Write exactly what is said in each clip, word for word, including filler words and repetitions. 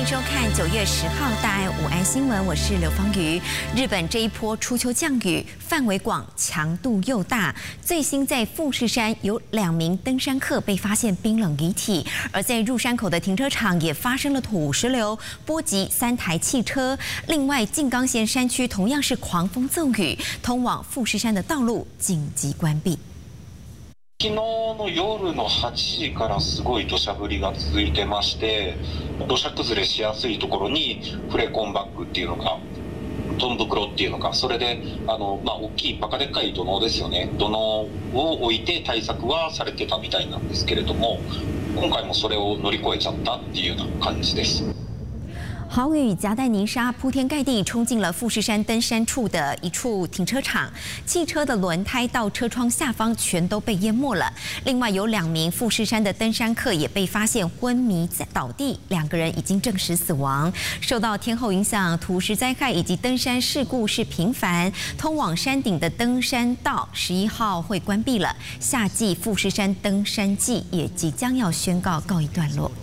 迎收看九月十号大爱午安新闻，我是刘芳瑜。日本这一波初秋降雨范围广，强度又大。最新在富士山有两名登山客被发现冰冷遗体，而在入山口的停车场也发生了土石流，波及三台汽车。另外，静冈县山区同样是狂风骤雨，通往富士山的道路紧急关闭。 昨日の夜のはちじからすごい土砂降りが続いてまして、土砂崩れしやすいところにフレコンバッグっていうのか、トン袋っていうのか、それであのまあ大きいバカでかい土のうですよね。土のうを置いて対策はされてたみたいなんですけれども、今回もそれを乗り越えちゃったっていうような感じです。 豪雨夹带泥沙，铺天盖地冲进了富士山登山处的一处停车场，汽车的轮胎到车窗下方全都被淹没了。另外有两名富士山的登山客也被发现昏迷倒地，两个人已经证实死亡。受到天候影响，土石灾害以及登山事故是频繁，通往山顶的登山道十一号会关闭了。夏季富士山登山季也即将要宣告告一段落。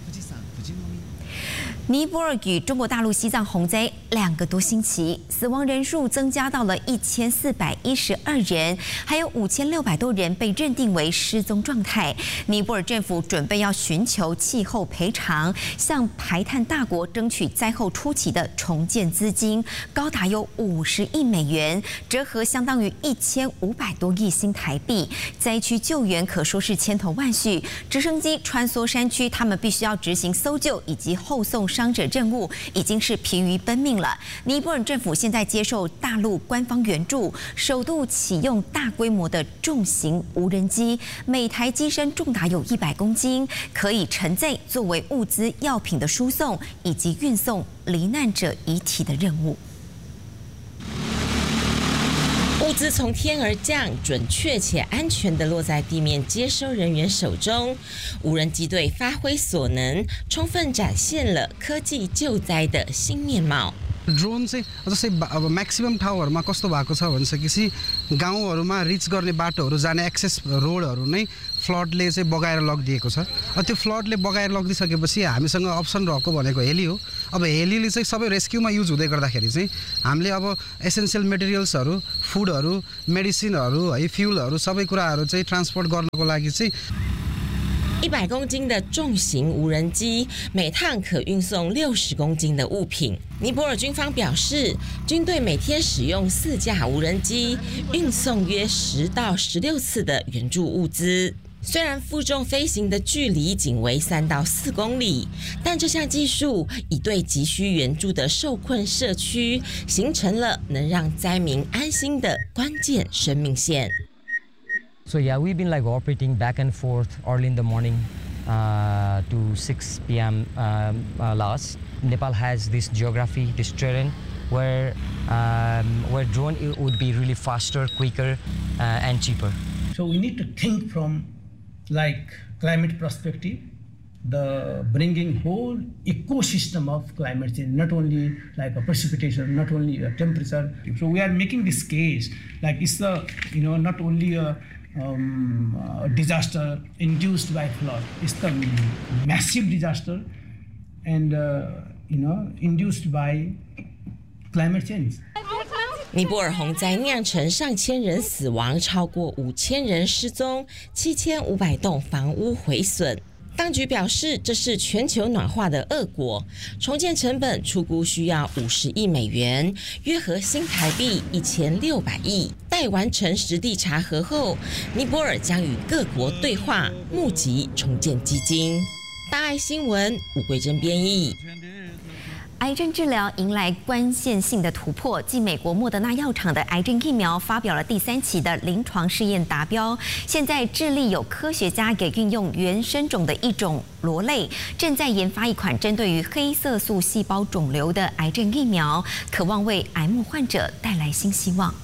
尼泊尔与中国大陆西藏洪灾两个多星期，死亡人数增加到了一千四百一十二人，还有五千六百多人被认定为失踪状态。尼泊尔政府准备要寻求气候赔偿，向排碳大国争取灾后初期的重建资金，高达有五十亿美元，折合相当于一千五百多亿新台币。灾区救援可说是千头万绪，直升机穿梭山区，他们必须要执行搜救以及后送 伤者任务已经是疲于奔命了。尼泊尔政府现在接受大陆官方援助，首度启用大规模的重型无人机，每台机身重达有一百公斤，可以承载作为物资、药品的输送以及运送罹难者遗体的任务。 物资从天而降，准确且安全地落在地面接收人员手中。无人机队发挥所能，充分展现了科技救灾的新面貌。 ड्रोन चाहिँ जस्तै अब म्याक्सिमम ठाउँहरूमा कस्तो भएको छ भनिसकेपछि गाउँहरूमा रिच गर्ने बाटोहरू जाने एक्सेस रोडहरू नै फ्लडले चाहिँ बगाएर लगिदिएको छ। त्यो फ्लडले बगाएर लगिदिसकेपछि हामीसँग अप्सन रहेको भनेको हेली हो। अब हेलीले चाहिँ सबै रेस्क्युमा युज हुँदै गर्दाखेरि चाहिँ हामीले अब एसेन्सियल मेटेरियल्सहरू, फुडहरू, मेडिसिनहरू है फ्युलहरू सबै कुराहरू चाहिँ ट्रान्सपोर्ट गर्नको लागि चाहिँ 一百公斤的重型无人机，每趟可运送六十公斤的物品。尼泊尔军方表示，军队每天使用四架无人机，运送约十到十六次的援助物资。虽然负重飞行的距离仅为三到四公里，但这项技术已对急需援助的受困社区形成了能让灾民安心的关键生命线。 So yeah, we've been like operating back and forth early in the morning uh, to six p m Um, uh, last. Nepal has this geography, this terrain, where um, where drone would be really faster, quicker, uh, and cheaper. So we need to think from like climate perspective, the bringing whole ecosystem of climate change, not only like a precipitation, not only a temperature. So we are making this case like it's the you know not only a Um, uh, disaster induced by flood. It's the massive disaster and uh, you know induced by climate change. 尼泊尔洪灾酿成上千人死亡，超过五千人失踪，七千五百栋房屋毁损。 当局表示，这是全球暖化的恶果，重建成本初估需要五十亿美元，约合新台币一千六百亿。待完成实地查核后，尼泊尔将与各国对话，募集重建基金。大爱新闻吴桂珍编译。 癌症治疗迎来关键性的突破，继美国莫德纳药厂的癌症疫苗发表了第三期的临床试验达标。现在，智利有科学家给运用原生种的一种螺类，正在研发一款针对于黑色素细胞肿瘤的癌症疫苗，渴望为癌末患者带来新希望。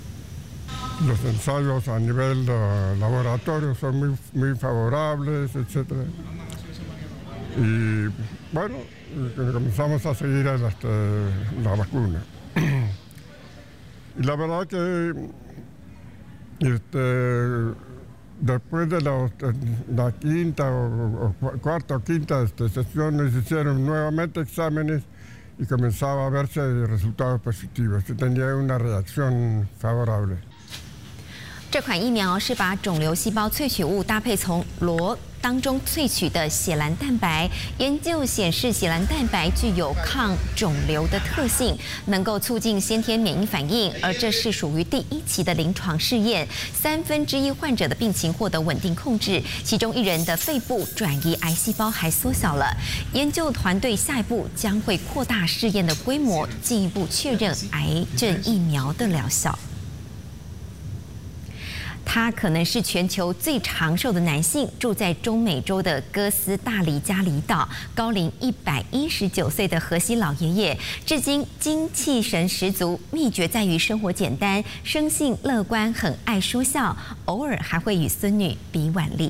Los ensayos a nivel de laboratorio son muy, muy favorables, etcétera. Y bueno, comenzamos a seguir este, la vacuna. Y la verdad que este, Después de la, la quinta o, o cuarta o quinta este, sesión nos hicieron nuevamente exámenes y comenzaba a verse resultados positivos. Se tenía una reacción favorable. 这款疫苗是把肿瘤细胞萃取物搭配从螺当中萃取的血蓝蛋白。研究显示，血蓝蛋白具有抗肿瘤的特性，能够促进先天免疫反应。而这是属于第一期的临床试验，三分之一患者的病情获得稳定控制，其中一人的肺部转移癌细胞还缩小了。研究团队下一步将会扩大试验的规模，进一步确认癌症疫苗的疗效。 他可能是全球最长寿的男性，住在中美洲的哥斯大黎加离岛，高龄一百一十九岁的荷西老爷爷，至今精气神十足。秘诀在于生活简单，生性乐观，很爱说笑，偶尔还会与孙女比腕力。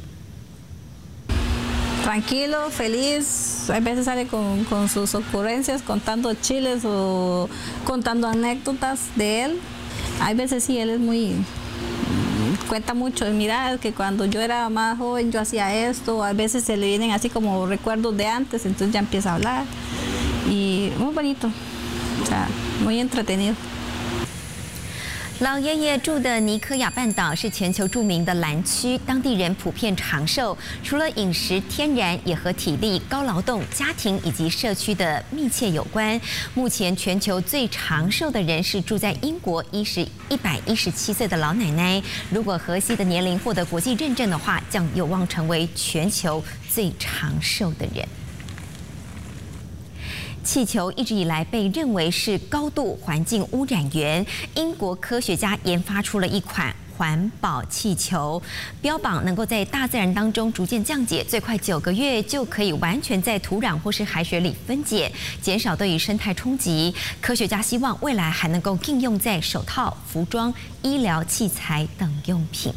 Tranquilo, feliz, a veces sale con, con sus ocurrencias, contando chiles o contando anécdotas de él. Hay veces sí, él es muy... Cuenta mucho, mira, que cuando yo era más joven yo hacía esto, a veces se le vienen así como recuerdos de antes, entonces ya empieza a hablar. Y muy bonito, o sea, muy entretenido. 老爷爷住的尼科亚半岛是全球著名的蓝区，当地人普遍长寿，除了饮食天然，也和体力、高劳动、家庭以及社区的密切有关。目前全球最长寿的人是住在英国一十一百一十七岁的老奶奶。如果荷西的年龄获得国际认证的话，将有望成为全球最长寿的人。 气球一直以来被认为是高度环境污染源。英国科学家研发出了一款环保气球，标榜能够在大自然当中逐渐降解，最快九个月就可以完全在土壤或是海水里分解，减少对于生态冲击。科学家希望未来还能够应用在手套、服装、医疗器材等用品。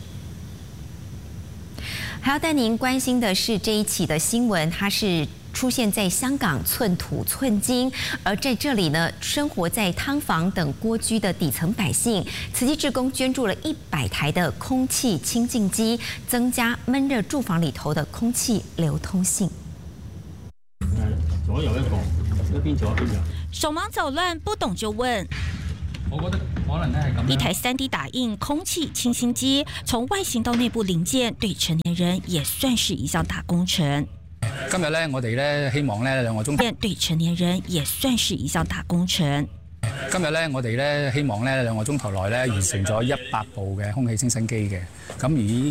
还要带您关心的是这一起的新闻，它是 出现在香港寸土寸金，而在这里呢，生活在汤房等蜗居的底层百姓，慈济志工捐助了一百台的空气清净机，增加闷热住房里头的空气流通性。 左右一個，一邊左一邊右。手忙腳亂，不懂就問。 我覺得可能咧係咁。 一台三 D 打印空氣清新機，從外形到內部零件，對成年人也算是一項大工程。 今日咧，我哋咧希望咧兩個鐘頭。 對成年人也算是一項大工程。 今日咧，我哋咧希望咧兩個鐘頭內咧完成咗一百部嘅空氣清新機嘅，咁而